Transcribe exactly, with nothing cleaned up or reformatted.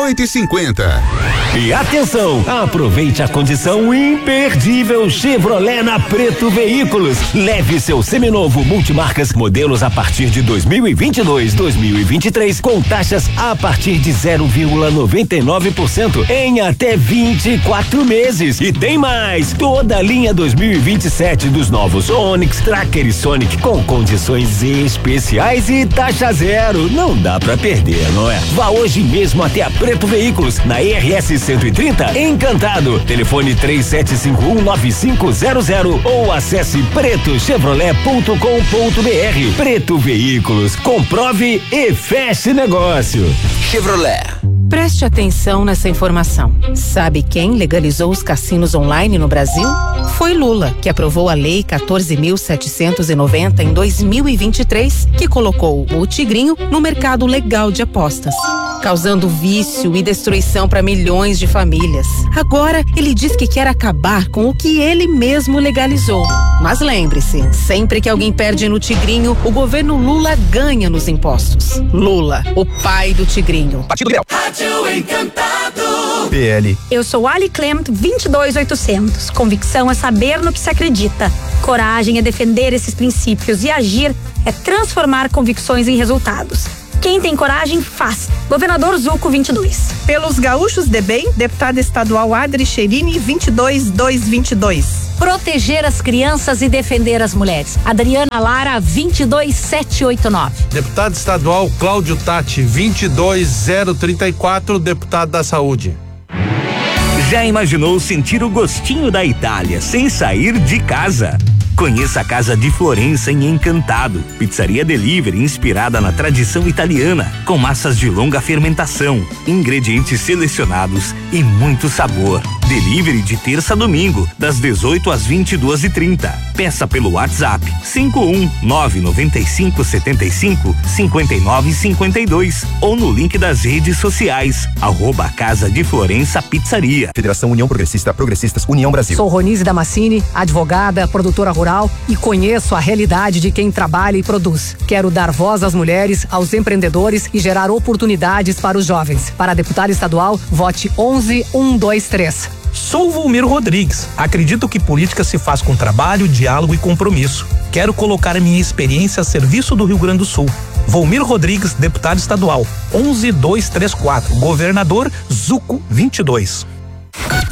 oito e cinquenta. E atenção, aproveite a condição imperdível Chevrolet na Preto Veículos. Leve seu seminovo multimarcas modelos a partir de dois mil e vinte e dois, dois mil e vinte e três com taxas a partir de zero vírgula noventa e nove por cento em até vinte e quatro meses. E tem mais, toda a linha dois mil e vinte e sete dos novos Onix, Tracker e Sonic com condições especiais e taxa zero. Não dá pra perder, não é? Vá hoje mesmo até a Preto Veículos, na R S cento e trinta, Encantado. Telefone três sete cinco um nove cinco zero zero ou acesse preto chevrolet ponto com ponto br. Preto Veículos, comprove e feche negócio. Chevrolet. Preste atenção nessa informação. Sabe quem legalizou os cassinos online no Brasil? Foi Lula, que aprovou a Lei quatorze mil setecentos e noventa em dois mil e vinte e três, que colocou o tigrinho no mercado legal de apostas, causando vício e destruição para milhões de famílias. Agora, ele diz que quer acabar com o que ele mesmo legalizou. Mas lembre-se, sempre que alguém perde no tigrinho, o governo Lula ganha nos impostos. Lula, o pai do tigrinho. Partido Liberal. Rádio Encantado. P L. Eu sou Ali Clement, vinte e dois oitocentos. Convicção é saber no que se acredita. Coragem é defender esses princípios e agir é transformar convicções em resultados. Quem tem coragem, faz. Governador Zuco, vinte e dois. Pelos gaúchos de bem, deputada estadual Adri Cherini, vinte e dois dois vinte e dois. Proteger as crianças e defender as mulheres. Adriana Lara, vinte e dois sete oito nove. Deputado estadual Cláudio Tati, vinte e dois zero trinta e quatro, deputado da Saúde. Já imaginou sentir o gostinho da Itália sem sair de casa? Conheça a Casa di Florença em Encantado, pizzaria delivery inspirada na tradição italiana, com massas de longa fermentação, ingredientes selecionados e muito sabor. Delivery de terça a domingo, das dezoito às vinte e duas e trinta. Peça pelo WhatsApp cinco um nove nove cinco sete cinco cinco nove cinco dois ou no link das redes sociais, arroba Casa de Florença Pizzaria. Federação União Progressista, Progressistas União Brasil. Sou Ronise Damascini, advogada, produtora rural e conheço a realidade de quem trabalha e produz. Quero dar voz às mulheres, aos empreendedores e gerar oportunidades para os jovens. Para deputado estadual, vote onze um dois três. Sou Volmir Rodrigues. Acredito que política se faz com trabalho, diálogo e compromisso. Quero colocar minha experiência a serviço do Rio Grande do Sul. Volmir Rodrigues, deputado estadual, onze dois três quatro. Governador Zuco, vinte e dois.